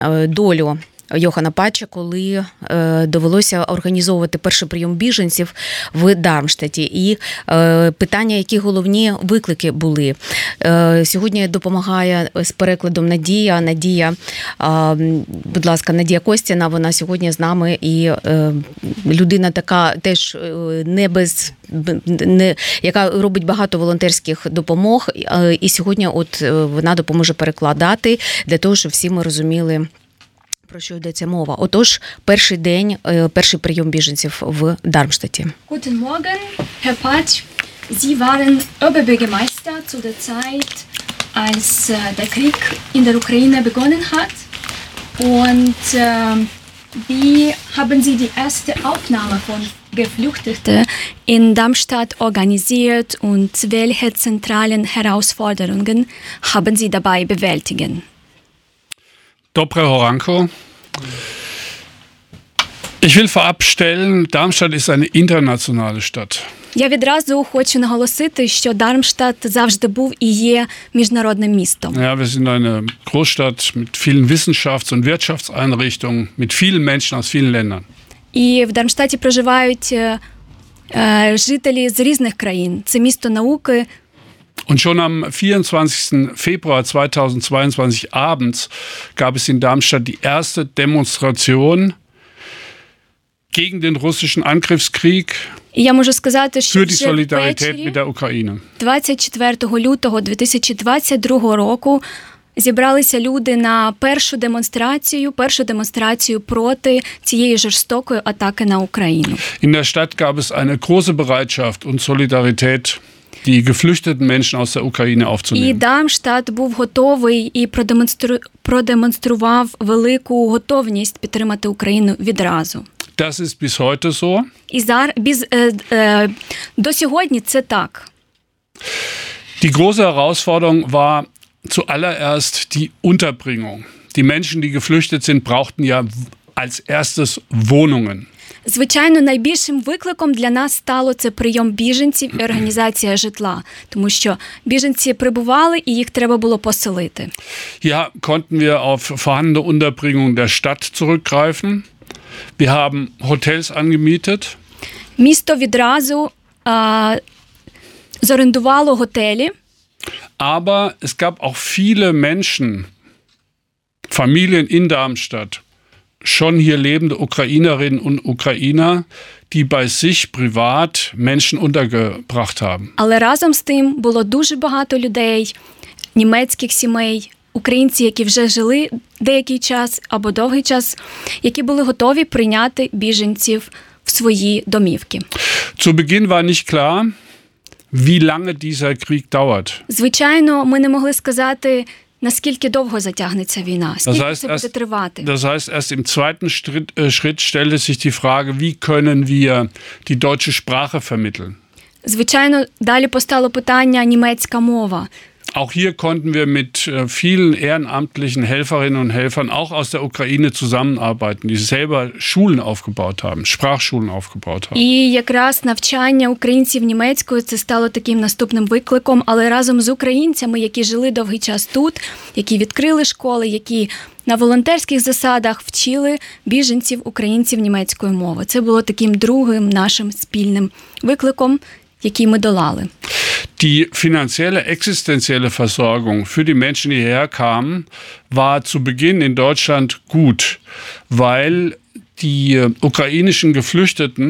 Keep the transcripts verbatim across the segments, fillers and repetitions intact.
долю Йохана Пача, коли е, довелося організовувати перший прийом біженців в Дармштаті. І е, питання, які головні виклики були. Е, сьогодні допомагає з перекладом Надія. Надія, е, будь ласка, Надія Костіна, вона сьогодні з нами. І е, людина така теж не без, не, яка робить багато волонтерських допомог. Е, і сьогодні от вона допоможе перекладати для того, щоб всі ми розуміли, про що йдеться мова. Отож, перший день, перший прийом біженців в Дармштадті. Guten Morgen, Herr Patsch. Sie waren Oberbürgermeister zu der Zeit, als äh, der Krieg in der Ukraine begonnen hat. Und äh, wie haben Sie die erste Aufnahme von Geflüchteten in Darmstadt organisiert und welche zentralen Herausforderungen haben Sie dabei bewältigen? Доброго ранку. Ich will vorab stellen, Darmstadt ist eine internationale Stadt. Я відразу хочу наголосити, що Дармштадт завжди був і є міжнародним містом. Ja, wir sind eine Großstadt mit vielen Wissenschafts- und Wirtschaftseinrichtungen, mit vielen Menschen aus vielen Ländern. І в Дармштадті проживають е, е, жителі з різних країн. Це місто науки. Und schon am vierundzwanzigsten Februar zweitausendzweiundzwanzig abends gab es in Darmstadt die erste Demonstration gegen den russischen Angriffskrieg І я можу сказати, що für die вже Solidarität mit ввечері der Ukraine. двадцять четвертого лютого дві тисячі двадцять другого року зібралися люди на першу демонстрацію, першу демонстрацію проти цієї жорстокої атаки на Україну. In der Stadt gab es eine große Bereitschaft und Solidarität, die geflüchteten Menschen aus der Ukraine І aufzunehmen. Дармштадт був готовий і продемонстру... продемонстрував велику готовність підтримати Україну відразу. Das ist bis heute so. І зараз біз... е... Е... до сьогодні це так. Die große Herausforderung war zuallererst die Unterbringung. Die Menschen, die geflüchtet sind, brauchten ja als erstes Wohnungen. Звичайно, найбільшим викликом для нас стало це прийом біженців і організація житла, тому що біженці прибували і їх треба було поселити. Hier konnten wir auf vorhandene Unterbringung der Stadt zurückgreifen. Wir haben Hotels angemietet. Місто відразу а, зорендувало готелі. Aber es gab auch viele Menschen, Familien in Darmstadt, schon hier lebende Ukrainerinnen und Ukrainer, die bei sich privat Menschen untergebracht haben. Але разом з тим було дуже багато людей, німецьких сімей, українці, які вже жили деякий час або довгий час, які були готові прийняти біженців в свої домівки. Zu Beginn war nicht klar, wie lange dieser Krieg dauert. Звичайно, ми не могли сказати, наскільки довго затягнеться війна, скільки Das heißt, це буде erst, тривати. das heißt, erst im zweiten Schritt, äh, Schritt stellte sich die Frage, wie können wir die deutsche Sprache vermitteln. Звичайно, далі постало питання німецька мова. Auch hier konnten wir mit äh, vielen ehrenamtlichen Helferinnen und Helfern auch aus der Ukraine zusammenarbeiten, die selber Schulen aufgebaut haben, Sprachschulen aufgebaut haben. І якраз навчання українців німецькою це стало таким наступним викликом, але разом з українцями, які жили довгий час тут, які відкрили школи, які на волонтерських засадах вчили біженців українців німецької мови. Це було таким другим нашим спільним викликом, який ми долали. Die finanzielle, existenzielle Versorgung für die Menschen, die hierher kamen, war zu Beginn in Deutschland gut, weil die ukrainischen Geflüchteten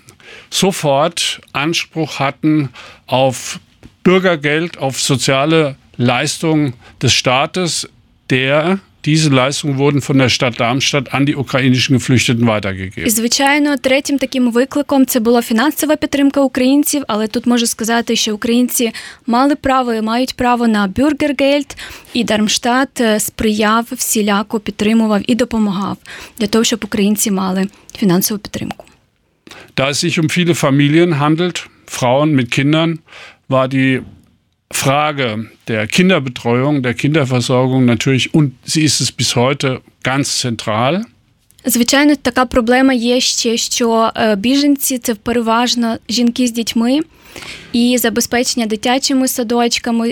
sofort Anspruch hatten auf Bürgergeld, auf soziale Leistungen des Staates, der Diese Leistungen wurden von der Stadt Darmstadt an die ukrainischen Geflüchteten weitergegeben. І, звичайно, третім таким викликом це була фінансова підтримка українців, але тут можу сказати, що українці мали право і мають право на бюргергельд, і Дармштадт сприяв, всіляко підтримував і допомагав для того, щоб українці мали фінансову підтримку. Da es sich um viele Familien handelt, Frauen mit Kindern, war die Frage der Kinderbetreuung, der Kinderversorgung natürlich, und sie ist es bis heute, ganz zentral. Звичайно, така проблема є ще, що біженці – це переважно жінки з дітьми, і забезпечення дитячими садочками,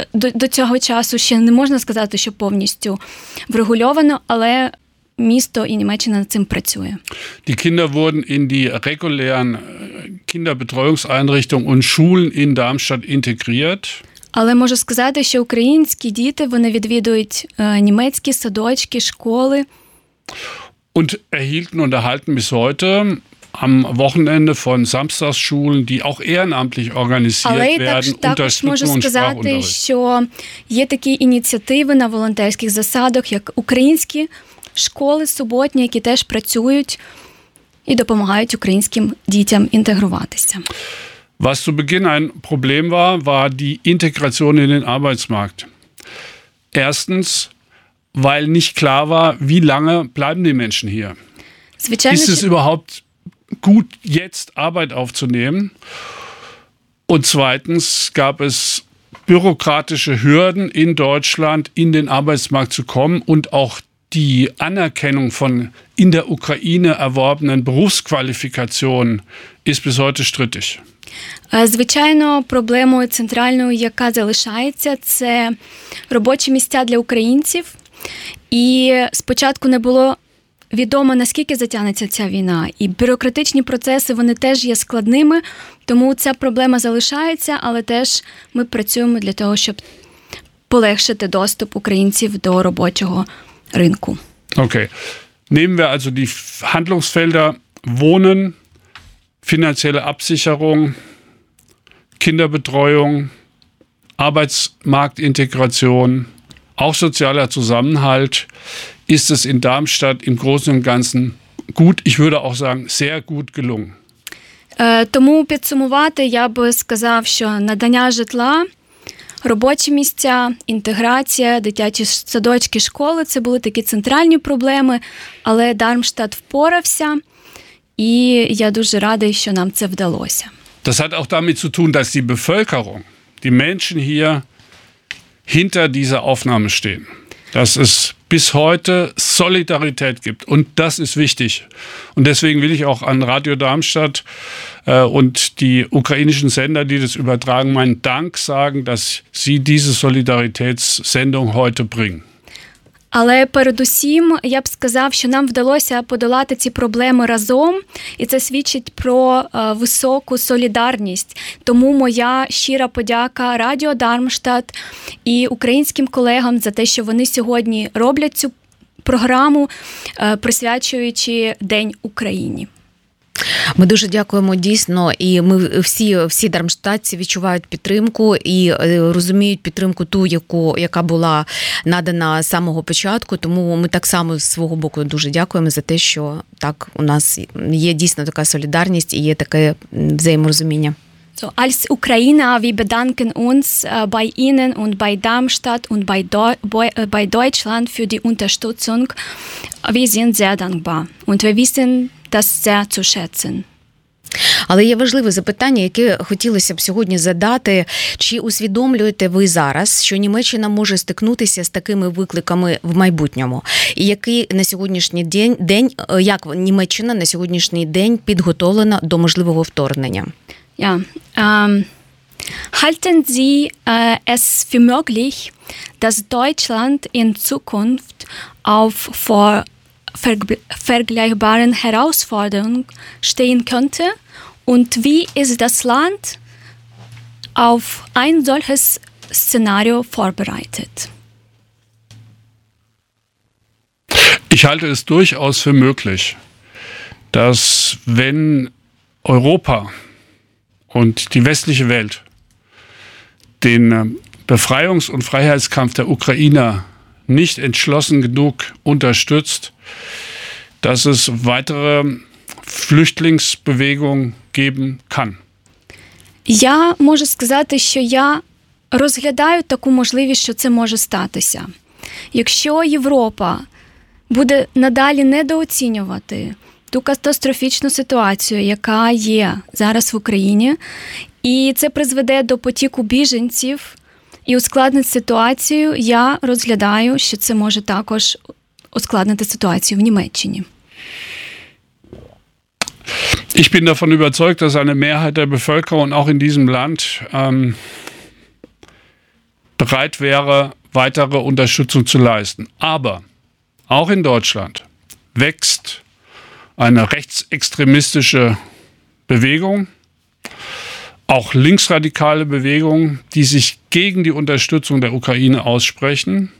до, до цього часу ще не можна сказати, що повністю врегульовано, але місто і Німеччина над цим працює. Die Kinder wurden in die regulären Kinderbetreuungseinrichtungen und Schulen in Darmstadt integriert. Але можу сказати, що українські діти, вони відвідують е, німецькі садочки, школи. Und erhielten und erhalten bis heute am Wochenende von Samstagsschulen, die auch ehrenamtlich organisiert Але werden, так, також можу Unterstützung und сказати, Sprachunterricht. що є такі ініціативи на волонтерських засадах, як українські школи суботні, які теж працюють і допомагають українським дітям інтегруватися. Was zu Beginn ein Problem war, war die Integration in den Arbeitsmarkt. Erstens, weil nicht klar war, wie lange bleiben die Menschen hier. Звичайно, Ist es що- überhaupt gut, jetzt Arbeit aufzunehmen? Und zweitens gab es bürokratische Hürden in Deutschland, in den Arbeitsmarkt zu kommen und auch die Anerkennung von in der Ukraine erworbenen Berufsqualifikationen ist bis heute strittig. Е, Звичайно, проблемою центральною, яка залишається, це робочі місця для українців. І спочатку не було відомо, наскільки затягнеться ця війна. І бюрократичні процеси, вони теж є складними, тому ця проблема залишається, але теж ми працюємо для того, щоб полегшити доступ українців до робочого ринку. Okay. Nehmen wir also die Handlungsfelder Wohnen, finanzielle Absicherung, Kinderbetreuung, Arbeitsmarktintegration, auch sozialer Zusammenhalt, ist es in Darmstadt im Großen und Ganzen gut, ich würde auch sagen, sehr gut gelungen. Е, Тому підсумувати, я би сказав, що надання житла, робочі місця, інтеграція, дитячі садочки, школи – це були такі центральні проблеми, але Дармштадт впорався, і я дуже радий, що нам це вдалося. Das hat auch damit zu tun, dass die Bevölkerung, die Menschen hier hinter dieser Aufnahme stehen. Dass es bis heute Solidarität gibt. Und das ist wichtig. Und deswegen will ich auch an Radio Darmstadt äh, und die ukrainischen Sender, die das übertragen, meinen Dank sagen, dass sie diese Solidaritätssendung heute bringen. Але передусім, я б сказав, що нам вдалося подолати ці проблеми разом, і це свідчить про е, високу солідарність. Тому моя щира подяка Радіо Дармштадт і українським колегам за те, що вони сьогодні роблять цю програму, е, присвячуючи День Україні. Ми дуже дякуємо дійсно, і ми всі, всі дармштадтці відчувають підтримку і розуміють підтримку ту, яку, яка була надана з самого початку, тому ми так само з свого боку дуже дякуємо за те, що так у нас є дійсно така солідарність і є таке взаєморозуміння. So, als Ukrainer, wir bedanken uns äh, bei Ihnen und bei Darmstadt und bei, Deu- bei, bei Deutschland für die Unterstützung. Wir sind sehr dankbar und wir wissen das sehr zu schätzen. Але є важливе запитання, яке хотілося б сьогодні задати. Чи усвідомлюєте ви зараз, що Німеччина може стикнутися з такими викликами в майбутньому? І який на сьогоднішній день, день як Німеччина на сьогоднішній день підготовлена до можливого вторгнення? Ja, ähm, halten Sie äh, es für möglich, dass Deutschland in Zukunft auf vor verg- vergleichbaren Herausforderungen stehen könnte? Und wie ist das Land auf ein solches Szenario vorbereitet? Ich halte es durchaus für möglich, dass wenn Europa und die westliche Welt den Befreiungs- und Freiheitskampf der Ukrainer nicht entschlossen genug unterstützt, dass es weitere Flüchtlingsbewegungen geben kann. Я можу сказати, що я розглядаю таку можливість, що це може статися. Якщо Європа буде надалі недооцінювати ту катастрофічну ситуацію, яка є зараз в Україні, і це призведе до потіку біженців і ускладнить ситуацію, я розглядаю, що це може також ускладнити ситуацію в Німеччині. Ich bin davon überzeugt, dass eine Mehrheit der Bevölkerung auch in diesem Land ähm, bereit wäre, weitere Unterstützung zu leisten. Aber auch in Deutschland wächst eine rechtsextremistische Bewegung, auch linksradikale Bewegungen, die sich gegen die Unterstützung der Ukraine aussprechen.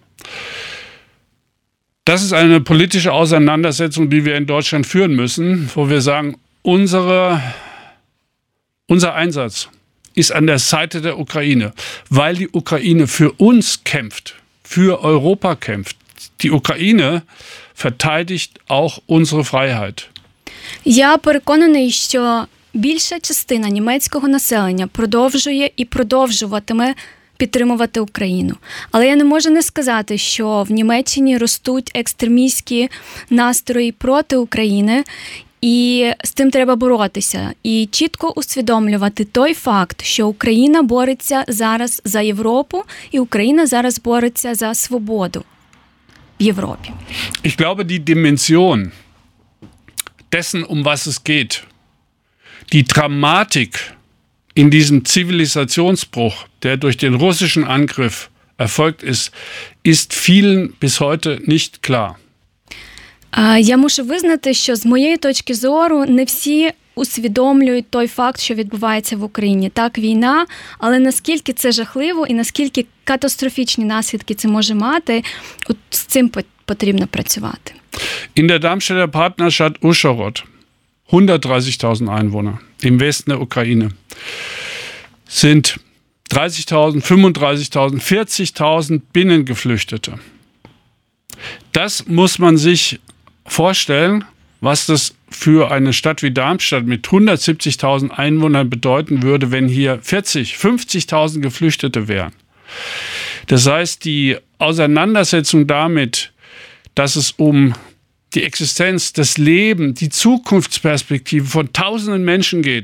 Das ist eine politische Auseinandersetzung, die wir in Deutschland führen müssen, wo wir sagen, unsere, unser Einsatz ist an der Seite der Ukraine, weil die Ukraine für uns kämpft, für Europa kämpft. Die Ukraine verteidigt auch unsere Freiheit. Я переконаний, що більша частина німецького населення продовжує і продовжуватиме підтримувати Україну. Але я не можу не сказати, що в Німеччині ростуть екстремістські настрої проти України, і з тим треба боротися. І чітко усвідомлювати той факт, що Україна бореться зараз за Європу, і Україна зараз бореться за свободу в Європі. Ich glaube, die Dimension dessen, um was es geht, die Dramatik in diesem Zivilisationsbruch, der durch den russischen Angriff erfolgt ist, ist vielen bis heute nicht klar. Я мушу визнати, що з моєї точки зору не всі усвідомлюють той факт, що відбувається в Україні. Так, війна, але наскільки це жахливо і наскільки катастрофічні наслідки це може мати, от з цим потрібно працювати. In der Darmstädter Partnerstadt Uschhorod, hundertdreißigtausend Einwohner im Westen der Ukraine, sind dreißigtausend, fünfunddreißigtausend, vierzigtausend Binnengeflüchtete. Das muss man sich vorstellen, was das für eine Stadt wie Darmstadt mit hundertsiebzigtausend Einwohnern bedeuten würde, wenn hier vierzig, fünfzigtausend Geflüchtete wären. Das heißt, die Auseinandersetzung damit, dass es um die Existenz, das Leben, die Zukunftsperspektive von tausenden Menschen geht,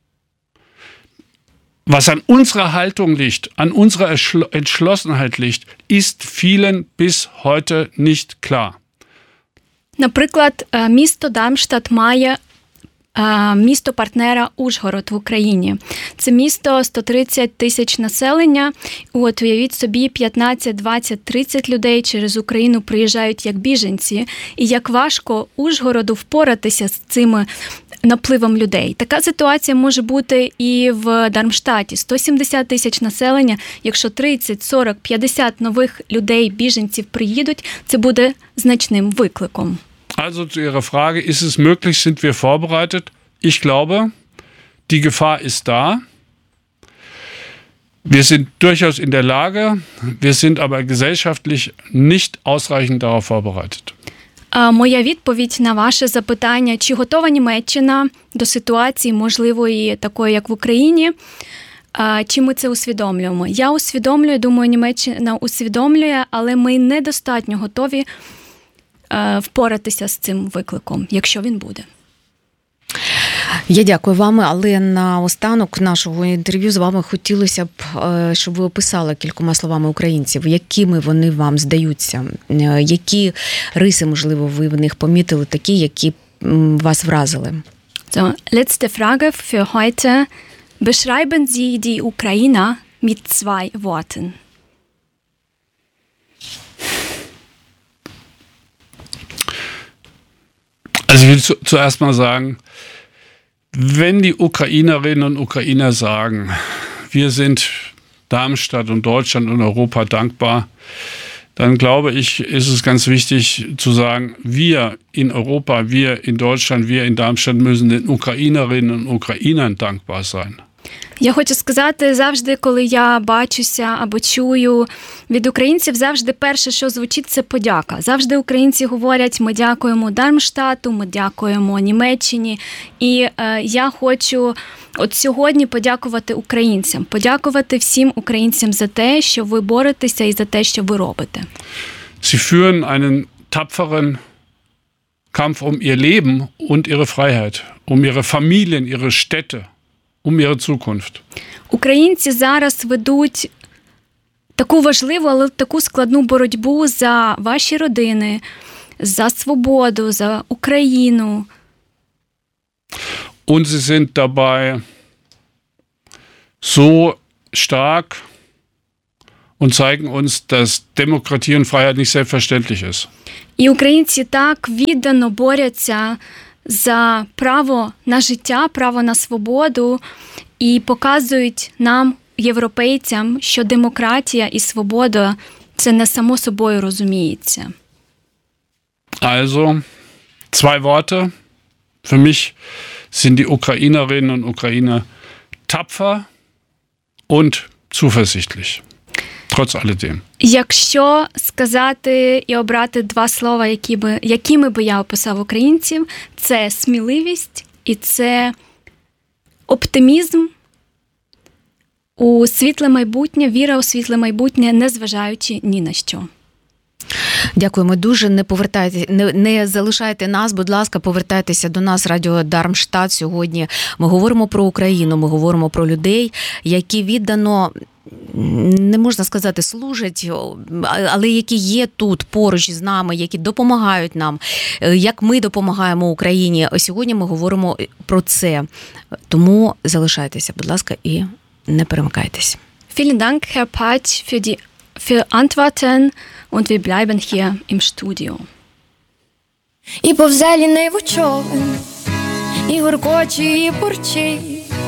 was an unserer Haltung liegt, an unserer Entschlossenheit liegt, ist vielen bis heute nicht klar. Наприклад, місто Дармштадт має місто-партнера Ужгород в Україні. Це місто сто тридцять тисяч населення. От уявіть собі, п'ятнадцять, двадцять, тридцять людей через Україну приїжджають як біженці. І як важко Ужгороду впоратися з цими напливом людей. Така ситуація може бути і в Дармштадті. сто сімдесят тисяч населення. Якщо тридцять, сорок, п'ятдесят нових людей, біженців приїдуть, це буде значним викликом. Also zu Ihrer Frage, ist es möglich, sind wir vorbereitet? Ich glaube, die Gefahr ist da. Wir sind durchaus in der Lage, wir sind aber gesellschaftlich nicht ausreichend darauf vorbereitet. Моя відповідь на ваше запитання, чи готова Німеччина до ситуації, можливої такої, як в Україні, чи ми це усвідомлюємо? Я усвідомлюю, думаю, Німеччина усвідомлює, але ми недостатньо готові впоратися з цим викликом, якщо він буде. Я дякую вам, але на останок нашого інтерв'ю з вами хотілося б, щоб ви описали кількома словами українців, якими вони вам здаються, які риси, можливо, ви в них помітили, такі, які вас вразили. So, letzte Frage für heute. Beschreiben Sie die Ukrainer mit zwei Worten. Also ich will zu, zuerst mal sagen, wenn die Ukrainerinnen und Ukrainer sagen, wir sind Darmstadt und Deutschland und Europa dankbar, dann glaube ich, ist es ganz wichtig zu sagen, wir in Europa, wir in Deutschland, wir in Darmstadt müssen den Ukrainerinnen und Ukrainern dankbar sein. Я хочу сказати, завжди, коли я бачуся або чую від українців, завжди перше, що звучить, це подяка. Завжди українці говорять, ми дякуємо Дармштадту, ми дякуємо Німеччині. І е, я хочу от сьогодні подякувати українцям, подякувати всім українцям за те, що ви боретеся і за те, що ви робите. Sie führen einen tapferen Kampf um ihr Leben und ihre Freiheit, um ihre Familien, ihre Städte. Um ihre Zukunft. Українці зараз ведуть таку важливу, але таку складну боротьбу за ваші родини, за свободу, за Україну. Und sie sind dabei so stark und zeigen uns, dass Demokratie und Freiheit nicht selbstverständlich ist. І українці так віддано борються за право на життя, право на свободу і показують нам, європейцям, що демократія і свобода – це не само собою розуміється. Also, zwei Worte. Für mich sind die Ukrainerinnen und Ukrainer tapfer und zuversichtlich. Trotz alledem. Якщо сказати і обрати два слова, які би, якими би я описав українців, це сміливість і це оптимізм у світле майбутнє, віра у світле майбутнє, незважаючи ні на що. Дякуємо дуже. Не повертайте, не, не залишайте нас, будь ласка, повертайтеся до нас, Радіо Дармштадт. Сьогодні ми говоримо про Україну, ми говоримо про людей, які віддано, не можна сказати, служать, але які є тут поруч з нами, які допомагають нам, як ми допомагаємо Україні. Сьогодні ми говоримо про це. Тому залишайтеся, будь ласка, і не перемикайтесь. Vielen Dank, Herr Patsch, für die für Antworten und wir bleiben hier im Studio. І повзе лінивий човен, і гуркоче, і бурчить,